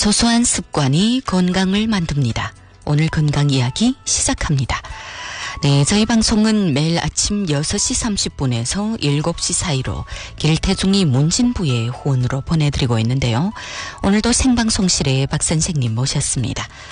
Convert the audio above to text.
소소한 습관이 건강을 만듭니다. 오늘 건강 이야기 시작합니다. 네, 저희 방송은 매일 아침 6시 30분에서 7시 사이로 길태중이 문진부의 호언으로 보내드리고 있는데요. 오늘도 생방송실에 박 선생님 모셨습니다.